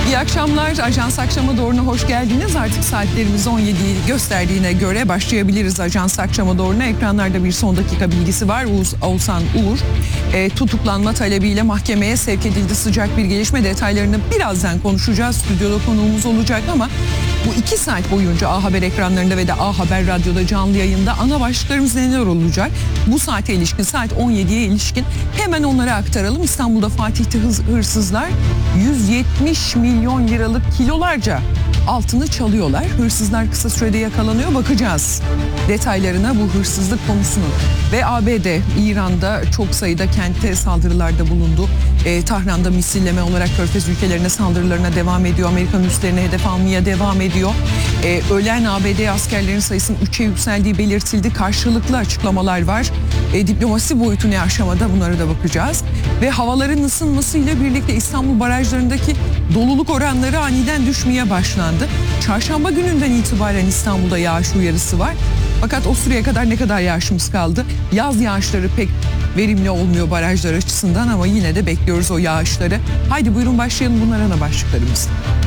İyi akşamlar. Ajans Akşam'a doğru'na hoş geldiniz. Artık saatlerimiz 17'yi gösterdiğine göre başlayabiliriz Ajans Akşam'a doğru'na. Ekranlarda bir son dakika bilgisi var. Oğuzhan Uğur tutuklanma talebiyle mahkemeye sevk edildi. Sıcak bir gelişme, detaylarını birazdan konuşacağız. Stüdyoda konuğumuz olacak ama bu 2 saat boyunca A Haber ekranlarında ve de A Haber Radyo'da canlı yayında ana başlıklarımız neler olacak? Bu saate ilişkin, saat 17'ye ilişkin hemen onları aktaralım. İstanbul'da Fatih'te hırsızlar 170 milyon liralık kilolarca altını çalıyorlar. Hırsızlar kısa sürede yakalanıyor. Bakacağız detaylarına bu hırsızlık konusunu. Ve ABD, İran'da çok sayıda kente saldırılarda bulundu. Tahran'da misilleme olarak Körfez ülkelerine saldırılarına devam ediyor. Amerikan üslerine hedef almaya devam ediyor. Ölen ABD askerlerin sayısının 3'e yükseldiği belirtildi. Karşılıklı açıklamalar var. Diplomasi boyutu ne aşamada, bunlara da bakacağız. Ve havaların ısınmasıyla birlikte İstanbul barajlarındaki doluluk oranları aniden düşmeye başlandı. Çarşamba gününden itibaren İstanbul'da yağış uyarısı var. Fakat o süreye kadar ne kadar yağışımız kaldı? Yaz yağışları pek verimli olmuyor barajlar açısından ama yine de bekliyoruz o yağışları. Haydi buyurun başlayalım, bunlar ana başlıklarımız.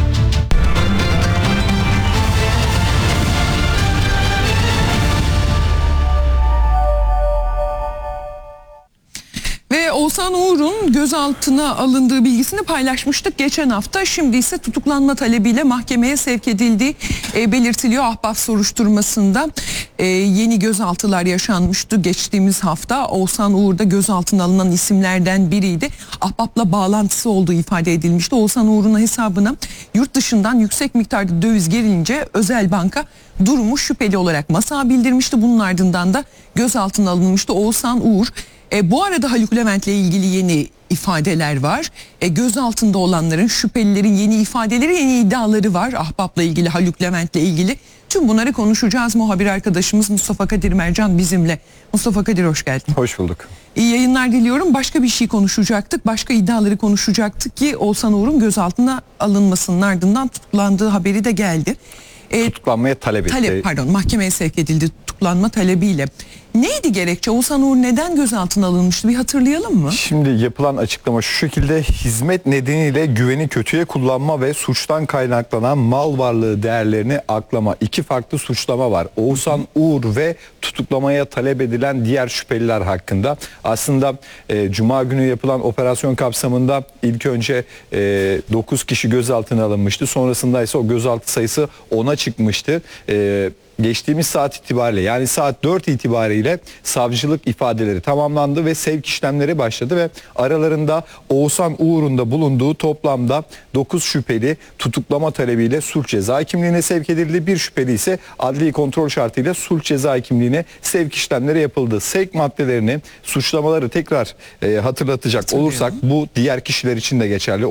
Ve Oğuzhan Uğur'un gözaltına alındığı bilgisini paylaşmıştık geçen hafta. Şimdi ise tutuklanma talebiyle mahkemeye sevk edildiği belirtiliyor. Ahbap soruşturmasında yeni gözaltılar yaşanmıştı geçtiğimiz hafta. Oğuzhan Uğur da gözaltına alınan isimlerden biriydi. Ahbap'la bağlantısı olduğu ifade edilmişti. Oğuzhan Uğur'un hesabına yurt dışından yüksek miktarda döviz gelince özel banka durumu şüpheli olarak MASA'ya bildirmişti. Bunun ardından da gözaltına alınmıştı Oğuzhan Uğur. Bu arada Haluk Levent'le ilgili yeni ifadeler var. Gözaltında olanların, şüphelilerin yeni ifadeleri, yeni iddiaları var. Ahbap'la ilgili, Haluk Levent'le ilgili. Tüm bunları konuşacağız. Muhabir arkadaşımız Mustafa Kadir Mercan bizimle. Mustafa Kadir, hoş geldin. Hoş bulduk. İyi yayınlar diliyorum. Başka bir şey konuşacaktık. Başka iddiaları konuşacaktık ki Oğuzhan Uğur'un gözaltına alınmasının ardından tutuklandığı haberi de geldi. Tutuklanmaya talep etti. Mahkemeye sevk edildi tutuklanma talebiyle. Neydi gerekçe? Oğuzhan Uğur neden gözaltına alınmıştı? Bir hatırlayalım mı? Şimdi yapılan açıklama şu şekilde: hizmet nedeniyle güveni kötüye kullanma ve suçtan kaynaklanan mal varlığı değerlerini aklama. 2 farklı suçlama var. Oğuzhan Uğur ve tutuklamaya talep edilen diğer şüpheliler hakkında. Aslında Cuma günü yapılan operasyon kapsamında ilk önce 9 kişi gözaltına alınmıştı. Sonrasında ise o gözaltı sayısı 10'a çıkmıştı. Geçtiğimiz saat itibariyle, yani saat 4 itibariyle savcılık ifadeleri tamamlandı ve sevk işlemleri başladı ve aralarında Oğuzhan Uğur'un da bulunduğu toplamda 9 şüpheli tutuklama talebiyle sulh ceza hekimliğine sevk edildi. Bir şüpheli ise adli kontrol şartıyla sulh ceza hekimliğine sevk işlemleri yapıldı. Sevk maddelerini, suçlamaları tekrar hatırlatacak olursak, bu diğer kişiler için de geçerli.